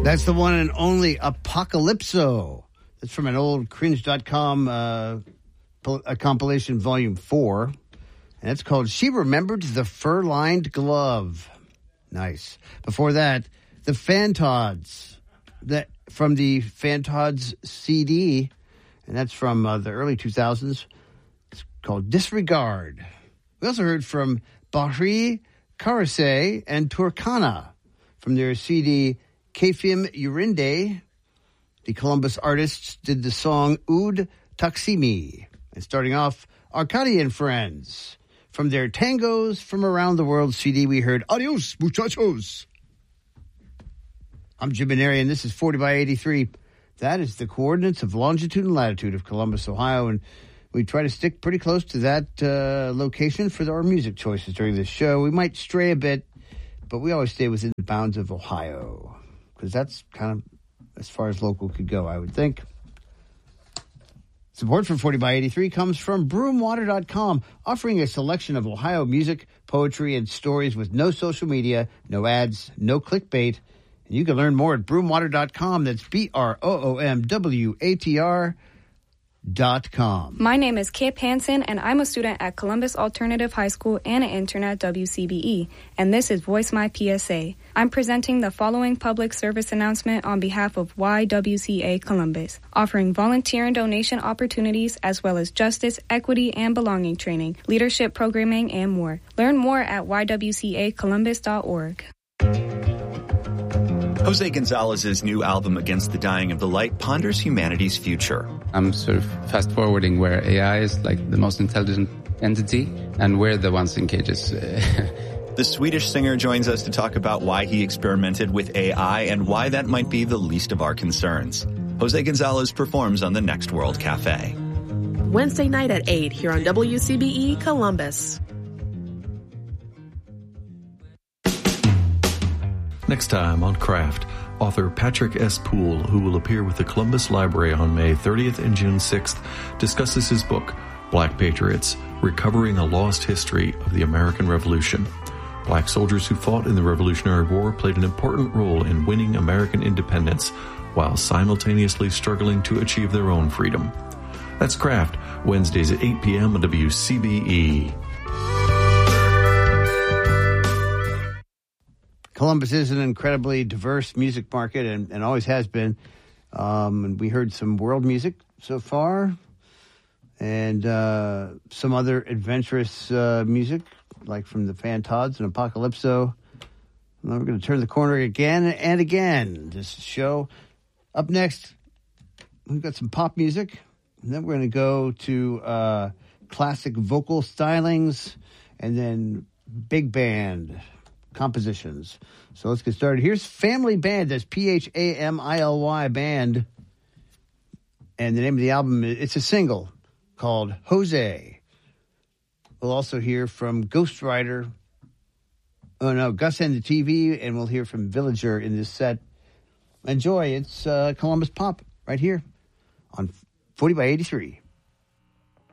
That's the one and only Apocalypso. That's from an old cringe.com a compilation, Volume 4. And it's called She Remembered the Fur-Lined Glove. Nice. Before that, the Fantods. From the Fantods CD. And that's from the early 2000s. It's called Disregard. We also heard from Bahri Karase and Turkana from their CD Kefim Yurinde. The Columbus artists did the song Oud Taksimi. And starting off, Arcadia and Friends. From their Tangos from Around the World CD, we heard Adios, Muchachos. I'm Jim Maneri, and this is 40 by 83. That is the coordinates of longitude and latitude of Columbus, Ohio, and we try to stick pretty close to that location for our music choices during this show. We might stray a bit, but we always stay within the bounds of Ohio, because that's kind of as far as local could go, I would think. Support for 40 by 83 comes from broomwater.com, offering a selection of Ohio music, poetry, and stories with no social media, no ads, no clickbait. And you can learn more at broomwater.com. That's BROOMWATR.com. My name is Kip Hansen, and I'm a student at Columbus Alternative High School and an intern at WCBE. And this is Voice My PSA. I'm presenting the following public service announcement on behalf of YWCA Columbus, offering volunteer and donation opportunities as well as justice, equity, and belonging training, leadership programming, and more. Learn more at ywcacolumbus.org. Jose Gonzalez's new album, Against the Dying of the Light, ponders humanity's future. I'm sort of fast-forwarding where AI is like the most intelligent entity, and we're the ones in cages. The Swedish singer joins us to talk about why he experimented with AI and why that might be the least of our concerns. Jose Gonzalez performs on the Next World Cafe. Wednesday night at 8 here on WCBE Columbus. Next time on Craft, author Patrick S. Poole, who will appear with the Columbus Library on May 30th and June 6th, discusses his book, Black Patriots, Recovering a Lost History of the American Revolution. Black soldiers who fought in the Revolutionary War played an important role in winning American independence while simultaneously struggling to achieve their own freedom. That's Craft, Wednesdays at 8 p.m. on WCBE. Columbus is an incredibly diverse music market and always has been. And we heard some world music so far and some other adventurous music, like from the Fantods and Apocalypso. And then we're going to turn the corner again and again. This show. Up next, we've got some pop music. And then we're going to go to classic vocal stylings and then big band compositions. So let's get started. Here's Family Band. That's PHAMILY Band. And the name of the album, it's a single called Jose. We'll also hear from Ghost Rider. Oh, no, Gus and the TV. And we'll hear from Villager in this set. Enjoy. It's Columbus Pop right here on 40 by 83.